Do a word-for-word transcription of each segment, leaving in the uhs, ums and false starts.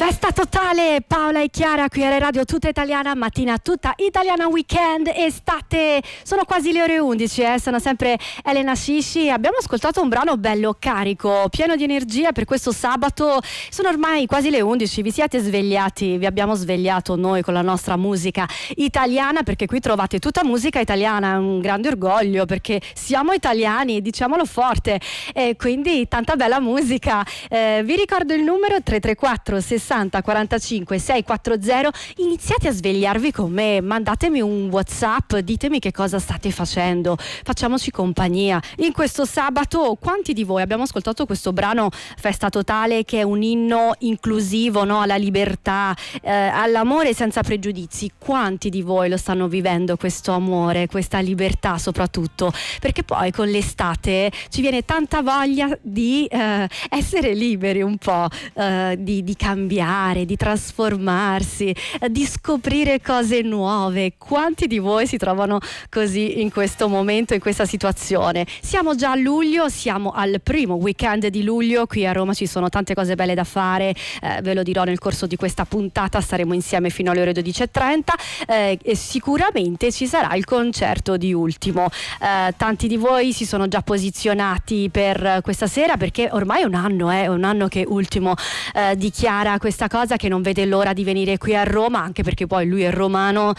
Festa totale, Paola e Chiara qui a Radio Tutta Italiana, mattina tutta italiana, weekend, estate. Sono quasi le ore undici, eh? Sono sempre Elena Scisci. Abbiamo ascoltato un brano bello carico, pieno di energia per questo sabato. Sono ormai quasi le undici, vi siete svegliati, vi abbiamo svegliato noi con la nostra musica italiana, perché qui trovate tutta musica italiana, un grande orgoglio perché siamo italiani, diciamolo forte, e quindi tanta bella musica. Eh, vi ricordo il numero tre tre quattro sessanta quarantacinque seicentoquaranta. Iniziate a svegliarvi con me, mandatemi un WhatsApp, ditemi che cosa state facendo, facciamoci compagnia in questo sabato. Quanti di voi abbiamo ascoltato questo brano Festa Totale, che è un inno inclusivo, no? Alla libertà, eh, all'amore senza pregiudizi? Quanti di voi lo stanno vivendo questo amore, questa libertà soprattutto? Perché poi con l'estate ci viene tanta voglia di eh, essere liberi un po', eh, di, di cambiare, di trasformarsi, eh, di scoprire cose nuove. Quanti di voi si trovano così in questo momento, in questa situazione? Siamo già a luglio, siamo al primo weekend di luglio, qui a Roma ci sono tante cose belle da fare, eh, ve lo dirò nel corso di questa puntata, staremo insieme fino alle ore dodici e trenta, eh, e sicuramente ci sarà il concerto di Ultimo. Eh, tanti di voi si sono già posizionati per questa sera, perché ormai è un anno, eh, è un anno che Ultimo eh, dichiara questa cosa, che non vede l'ora di venire qui a Roma, anche perché poi lui è romano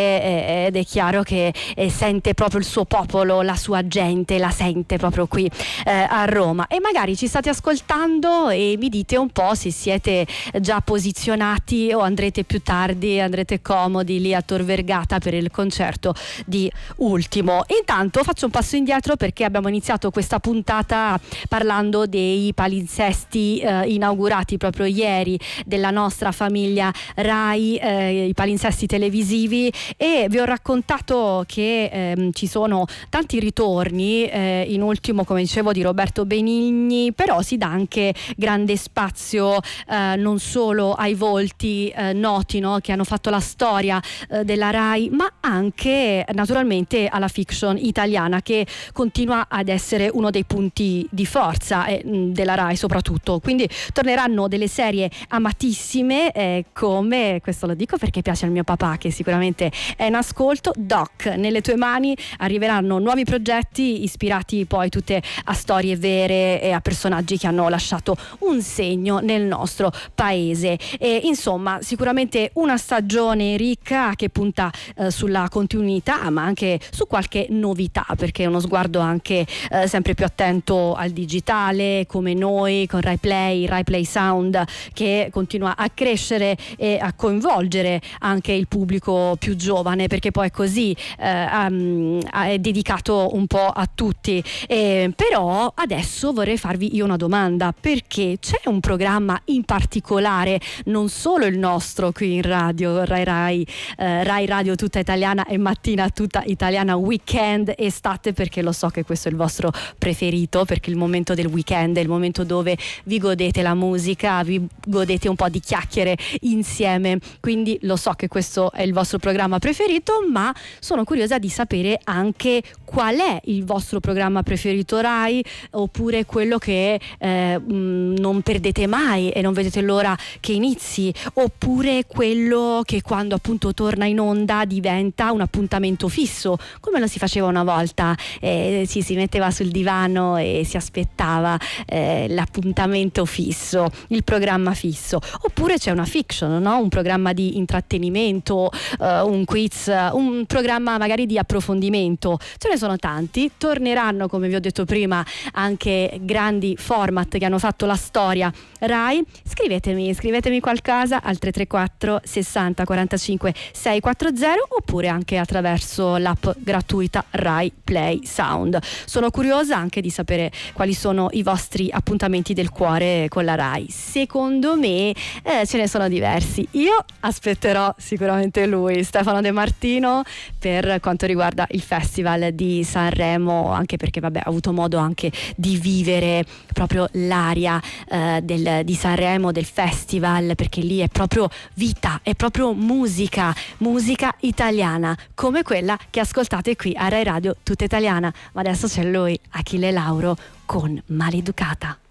e, ed è chiaro che eh, sente proprio il suo popolo, la sua gente, la sente proprio qui eh, a Roma. E magari ci state ascoltando e mi dite un po' se siete già posizionati o andrete più tardi, andrete comodi lì a Tor Vergata per il concerto di Ultimo. Intanto faccio un passo indietro, perché abbiamo iniziato questa puntata parlando dei palinsesti eh, inaugurati proprio ieri della nostra famiglia Rai, eh, i palinsesti televisivi, e vi ho raccontato che ehm, ci sono tanti ritorni, eh, in Ultimo, come dicevo, di Roberto Benigni, però si dà anche grande spazio eh, non solo ai volti eh, noti, no, che hanno fatto la storia eh, della Rai, ma anche naturalmente alla fiction italiana, che continua ad essere uno dei punti di forza eh, della Rai soprattutto. Quindi torneranno delle serie amatissime, eh, come, questo lo dico perché piace al mio papà, che sicuramente è in ascolto, Doc, Nelle tue mani. Arriveranno nuovi progetti ispirati poi tutte a storie vere e a personaggi che hanno lasciato un segno nel nostro paese. E insomma, sicuramente una stagione ricca che punta eh, sulla continuità, ma anche su qualche novità, perché è uno sguardo anche eh, sempre più attento al digitale, come noi con Rai Play, Rai Play Sound, che continua a crescere e a coinvolgere anche il pubblico più giovane, perché poi così eh, um, è dedicato un po' a tutti. Eh, però adesso vorrei farvi io una domanda, perché c'è un programma in particolare, non solo il nostro qui in radio, Rai Rai, eh, Rai Radio Tutta Italiana e mattina tutta italiana, weekend, estate, perché lo so che questo è il vostro preferito, perché il momento del weekend è il momento dove vi godete la musica, vi godete un po' di chiacchiere insieme, quindi lo so che questo è il vostro programma preferito, ma sono curiosa di sapere anche qual è il vostro programma preferito Rai, oppure quello che eh, mh, non perdete mai e non vedete l'ora che inizi, oppure quello che quando appunto torna in onda diventa un appuntamento fisso, come lo si faceva una volta, eh, si, si metteva sul divano e si aspettava eh, l'appuntamento fisso, il programma fisso. Oppure c'è una fiction, no? Un programma di intrattenimento, uh, un quiz, un programma magari di approfondimento. Ce ne sono tanti. Torneranno, come vi ho detto prima, anche grandi format che hanno fatto la storia Rai. Scrivetemi, scrivetemi qualcosa al tre tre quattro sessanta quarantacinque seicentoquaranta, oppure anche attraverso l'app gratuita Rai Play Sound. Sono curiosa anche di sapere quali sono i vostri appuntamenti del cuore con la Rai. Secondo me eh, ce ne sono diversi. Io aspetterò sicuramente lui, Stefano De Martino, per quanto riguarda il Festival di Sanremo, anche perché vabbè, ho avuto modo anche di vivere proprio l'aria eh, del, di Sanremo, del festival, perché lì è proprio vita, è proprio musica, musica italiana, come quella che ascoltate qui a Rai Radio Tutta Italiana. Ma adesso c'è lui, Achille Lauro, con Maleducata.